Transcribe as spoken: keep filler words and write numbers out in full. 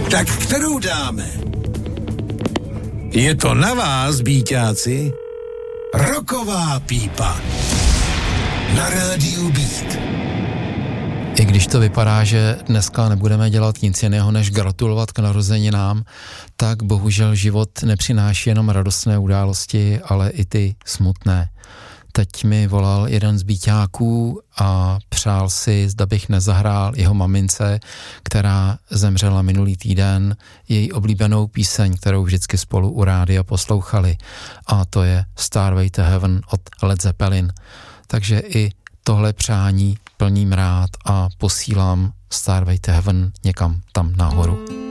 Tak kterou dáme? Je to na vás, býťáci. Rocková pípa. Na rádiu Beat. I když to vypadá, že dneska nebudeme dělat nic jiného, než gratulovat k narozeninám, tak bohužel život nepřináší jenom radostné události, ale i ty smutné. Teď mi volal jeden z býťáků a přál si, zda bych nezahrál jeho mamince, která zemřela minulý týden, její oblíbenou píseň, kterou vždycky spolu u rádia poslouchali. A to je Stairway to Heaven od Led Zeppelin. Takže i tohle přání plním rád a posílám Stairway to Heaven někam tam nahoru.